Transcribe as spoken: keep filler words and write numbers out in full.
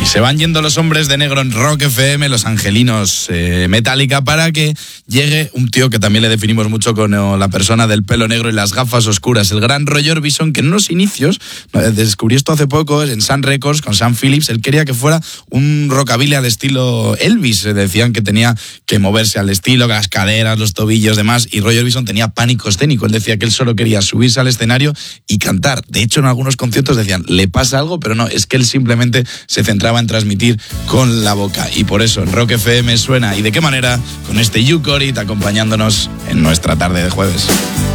se van yendo los hombres de negro en Rock F M, los angelinos eh, Metallica, para que llegue un tío que también le definimos mucho con oh, la persona del pelo negro y las gafas oscuras, el gran Roy Orbison, que en unos inicios, descubrí esto hace poco, en Sun Records, con Sam Phillips, él quería que fuera un rockabilly al estilo Elvis. Decían que tenía que moverse al estilo, las caderas, los tobillos, demás, y Roy Orbison tenía pánico escénico. Él decía que él solo quería subirse al escenario y cantar. De hecho, en algunos conciertos decían, le pasa algo, pero no, es que él simplemente se centraba en transmitir con la boca. Y por eso en Rock F M suena, ¿y de qué manera? Con este You Got It acompañándonos en nuestra tarde de jueves.